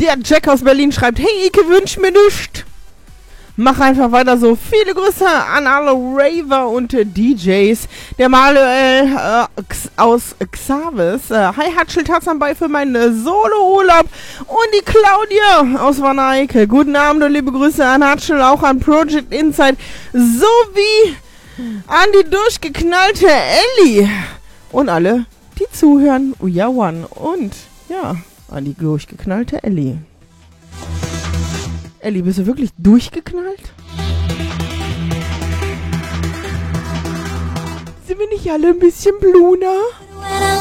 Der Jack aus Berlin schreibt, hey Ike, wünsch mir nichts. Mach einfach weiter so. Viele Grüße an alle Raver und DJs. Der Manuel aus Xavis. Hi Hatschel, Tatzanbei für meinen Solo-Urlaub. Und die Claudia aus Wanne-Eickel. Guten Abend und liebe Grüße an Hatschel, auch an Project Insight. Sowie an die durchgeknallte Ellie. Und alle, die zuhören. Uja One. Und ja, an die durchgeknallte Ellie. Ellie, bist du wirklich durchgeknallt? Sind wir nicht alle ein bisschen Bluna?